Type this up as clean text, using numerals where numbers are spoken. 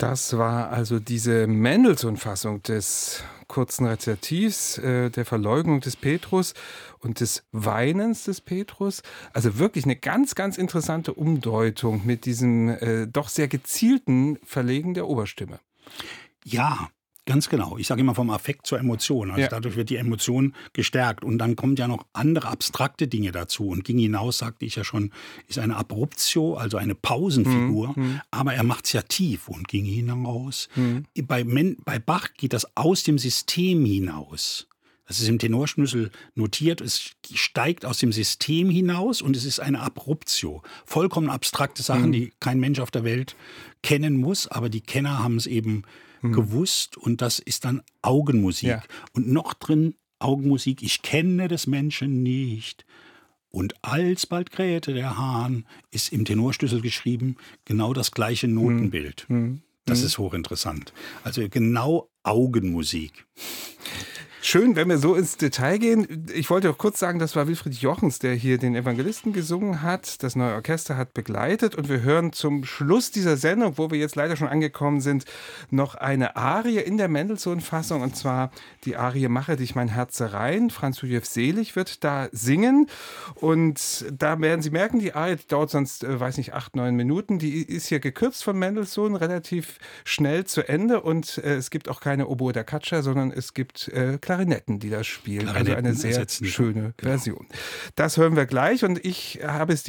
Das war also diese Mendelssohn-Fassung des kurzen Rezitativs, der Verleugnung des Petrus und des Weinens des Petrus. Also wirklich eine ganz, ganz interessante Umdeutung mit diesem doch sehr gezielten Verlegen der Oberstimme. Ja, ganz genau. Ich sage immer vom Affekt zur Emotion. Also dadurch wird die Emotion gestärkt. Und dann kommen ja noch andere abstrakte Dinge dazu. Und ging hinaus, sagte ich ja schon, ist eine Abruptio, also eine Pausenfigur. Aber er macht es ja tief und ging hinaus. Bei Bach geht das aus dem System hinaus. Das ist im Tenorschlüssel notiert. Es steigt aus dem System hinaus und es ist eine Abruptio. Vollkommen abstrakte Sachen, die kein Mensch auf der Welt kennen muss. Aber die Kenner haben es eben gewusst und das ist dann Augenmusik. Ja. Und noch drin Augenmusik, ich kenne des Menschen nicht. Und alsbald krähte der Hahn, ist im Tenorschlüssel geschrieben, genau das gleiche Notenbild. Das ist hochinteressant. Also genau Augenmusik. Schön, wenn wir so ins Detail gehen. Ich wollte auch kurz sagen, das war Wilfried Jochens, der hier den Evangelisten gesungen hat. Das Neue Orchester hat begleitet und wir hören zum Schluss dieser Sendung, wo wir jetzt leider schon angekommen sind, noch eine Arie in der Mendelssohn-Fassung und zwar die Arie Mache dich mein Herz rein. Franz Josef Selig wird da singen und da werden Sie merken, die Arie dauert sonst, 8-9 Minuten. Die ist hier gekürzt von Mendelssohn, relativ schnell zu Ende und es gibt auch keine Oboe da Caccia, sondern es gibt Klarinetten, die das spielen. Also eine sehr schöne Version. Das hören wir gleich und ich habe es